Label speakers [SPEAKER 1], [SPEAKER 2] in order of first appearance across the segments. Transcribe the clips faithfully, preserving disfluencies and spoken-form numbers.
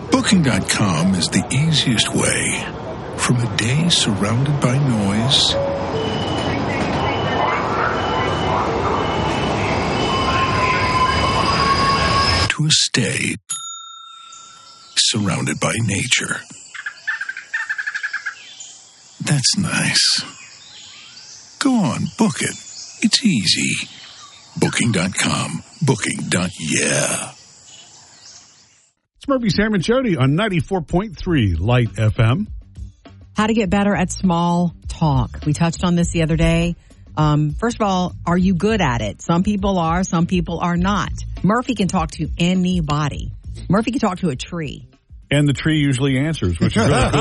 [SPEAKER 1] Booking dot com is the easiest way from a day surrounded by noise to a stay surrounded by nature. That's nice. Go on, book it. It's easy. Booking dot com. Booking. Yeah.
[SPEAKER 2] It's Murphy, Sam, and Jody on ninety-four point three Light F M.
[SPEAKER 3] How to get better at small talk. We touched on this the other day. Um, first of all, are you good at it? Some people are, some people are not. Murphy can talk to anybody. Murphy can talk to a tree.
[SPEAKER 2] And the tree usually answers, which is really cool.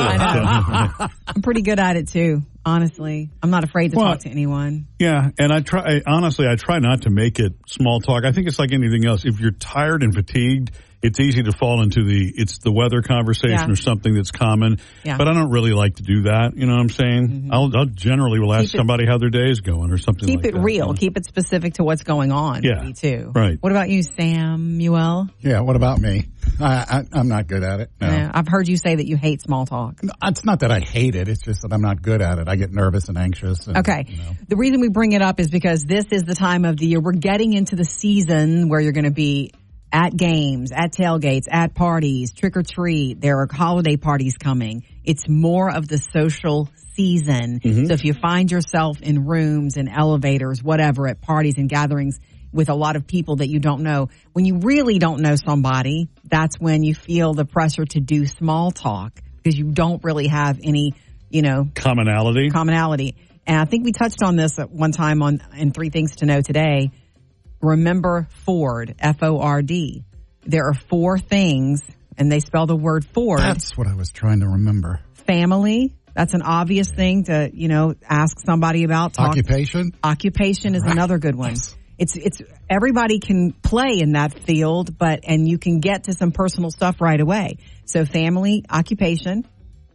[SPEAKER 3] I know. I'm pretty good at it, too, honestly. I'm not afraid to
[SPEAKER 2] well,
[SPEAKER 3] talk to anyone.
[SPEAKER 2] Yeah, and I try, honestly, I try not to make it small talk. I think it's like anything else. If you're tired and fatigued, it's easy to fall into the, it's the weather conversation yeah. or something that's common. Yeah. But I don't really like to do that. You know what I'm saying? Mm-hmm. I'll, I'll generally will ask it, somebody how their day is going or something like that.
[SPEAKER 3] Keep it real.
[SPEAKER 2] You know?
[SPEAKER 3] Keep it specific to what's going on.
[SPEAKER 2] Yeah.
[SPEAKER 3] Maybe too.
[SPEAKER 2] Right.
[SPEAKER 3] What about you, Samuel?
[SPEAKER 4] Yeah, what about me? I, I, I'm not good at it. No.
[SPEAKER 3] Yeah, I've heard you say that you hate small talk.
[SPEAKER 4] No, it's not that I hate it. It's just that I'm not good at it. I get nervous and anxious. And,
[SPEAKER 3] okay.
[SPEAKER 4] You know.
[SPEAKER 3] The reason we bring it up is because this is the time of the year. We're getting into the season where you're going to be at games, at tailgates, at parties, trick or treat. There are holiday parties coming. It's more of the social season. Mm-hmm. So if you find yourself in rooms and elevators, whatever, at parties and gatherings with a lot of people that you don't know, when you really don't know somebody, that's when you feel the pressure to do small talk because you don't really have any, you know,
[SPEAKER 2] commonality.
[SPEAKER 3] Commonality. And I think we touched on this at one time on in Three Things to Know Today. Remember Ford, F O R D. There are four things, and they spell the word Ford.
[SPEAKER 4] That's what I was trying to remember.
[SPEAKER 3] Family. That's an obvious thing to, you know, ask somebody about.
[SPEAKER 4] Talk. Occupation.
[SPEAKER 3] Occupation is right. Another good one. It's, it's, everybody can play in that field, but, and you can get to some personal stuff right away. So family, occupation,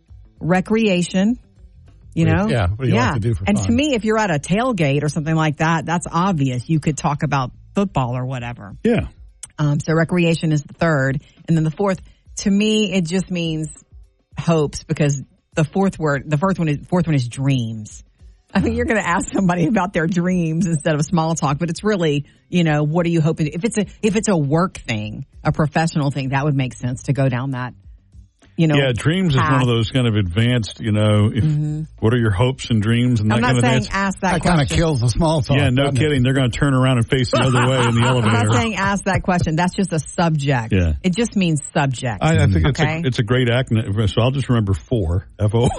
[SPEAKER 3] recreation, you know?
[SPEAKER 4] Yeah. What do you
[SPEAKER 3] yeah.
[SPEAKER 4] like to do for
[SPEAKER 3] and
[SPEAKER 4] fun?
[SPEAKER 3] to me, if you're at a tailgate or something like that, that's obvious. You could talk about football or whatever.
[SPEAKER 2] Yeah.
[SPEAKER 3] Um, so recreation is the third. And then the fourth, to me, it just means hopes because the fourth word, the fourth one is, fourth one is dreams. I mean, you're going to ask somebody about their dreams instead of small talk, but it's really, you know, what are you hoping? If it's a, if it's a work thing, a professional thing, that would make sense to go down that, you know.
[SPEAKER 2] Yeah, dreams path. Is one of those kind of advanced, you know, if, mm-hmm. what are your hopes and dreams and that
[SPEAKER 3] I'm
[SPEAKER 2] kind of
[SPEAKER 3] thing?
[SPEAKER 2] I'm
[SPEAKER 3] not saying ask that,
[SPEAKER 4] that
[SPEAKER 3] question.
[SPEAKER 4] That kind of kills the small talk.
[SPEAKER 2] Yeah, no kidding. It? They're going to turn around and face the other way in the elevator.
[SPEAKER 3] I'm not saying ask that question. That's just a subject.
[SPEAKER 2] Yeah.
[SPEAKER 3] It just means subject.
[SPEAKER 2] I, I think it's,
[SPEAKER 3] okay?
[SPEAKER 2] a, it's a great acronym, so I'll just remember four, F O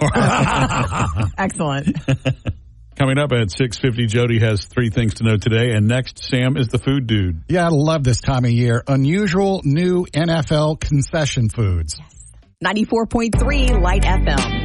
[SPEAKER 2] R.
[SPEAKER 3] Excellent.
[SPEAKER 2] Coming up at six fifty, Jody has Three Things to Know Today. And next, Sam is the food dude.
[SPEAKER 4] Yeah, I love this time of year. Unusual new N F L concession foods.
[SPEAKER 3] Yes. ninety-four point three Light F M.